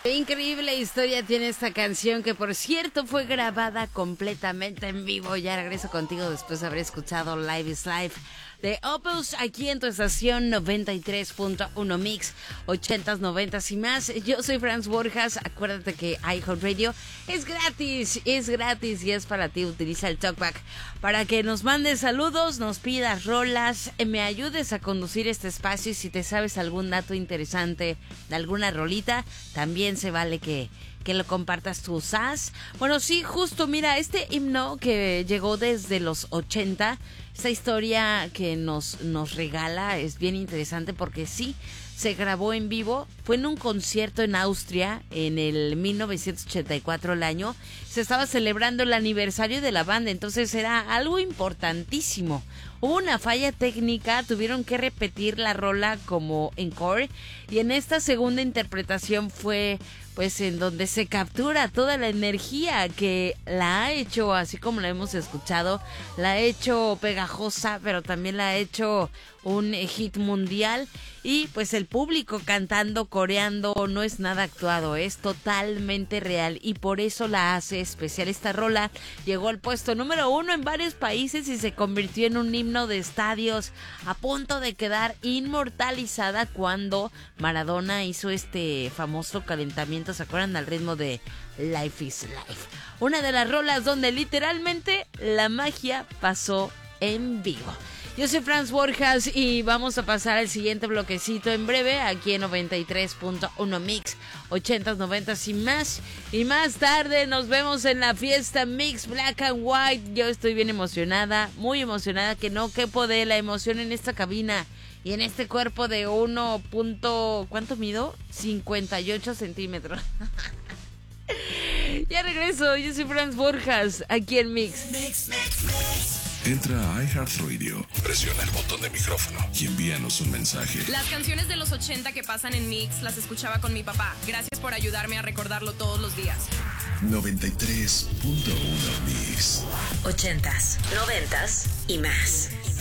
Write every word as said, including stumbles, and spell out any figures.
Qué increíble historia tiene esta canción, que por cierto fue grabada completamente en vivo. Ya regreso contigo después de haber escuchado Live is Life de Opus aquí en tu estación noventa y tres punto uno Mix, ochentas, noventas y más. Yo soy Franz Borjas. Acuérdate que iHeartRadio es gratis, es gratis y es para ti. Utiliza el TalkBack para que nos mandes saludos, nos pidas rolas, me ayudes a conducir este espacio, y si te sabes algún dato interesante de alguna rolita, también se vale que que lo compartas tú, ¿sabes? Bueno, sí, justo, mira, este himno que llegó desde los ochenta, esta historia que nos, nos regala es bien interesante porque sí, se grabó en vivo, fue en un concierto en Austria en el mil novecientos ochenta y cuatro, el año, se estaba celebrando el aniversario de la banda, entonces era algo importantísimo. Hubo una falla técnica, tuvieron que repetir la rola como encore, y en esta segunda interpretación fue pues en donde se captura toda la energía que la ha hecho, así como la hemos escuchado, la ha hecho pegajosa, pero también la ha hecho un hit mundial. Y pues el público cantando, coreando, no es nada actuado, es totalmente real, y por eso la hace especial. Esta rola llegó al puesto número uno en varios países y se convirtió en un himno de estadios, a punto de quedar inmortalizada cuando Maradona hizo este famoso calentamiento, ¿se acuerdan? Al ritmo de Life is Life, una de las rolas donde literalmente la magia pasó en vivo. Yo soy Franz Borjas y vamos a pasar al siguiente bloquecito en breve aquí en noventa y tres punto uno Mix, ochentas, noventas y más. Y más tarde nos vemos en la fiesta Mix Black and White. Yo estoy bien emocionada, muy emocionada, que no quepo de la emoción en esta cabina y en este cuerpo de uno. ¿Cuánto mido? cincuenta y ocho centímetros. Ya regreso, yo soy Franz Borjas aquí en Mix. Mix, Mix, Mix. Entra a iHeartRadio, presiona el botón de micrófono y envíanos un mensaje. Las canciones de los ochenta que pasan en Mix las escuchaba con mi papá. Gracias por ayudarme a recordarlo todos los días. noventa y tres punto uno Mix. Ochentas, noventas y más.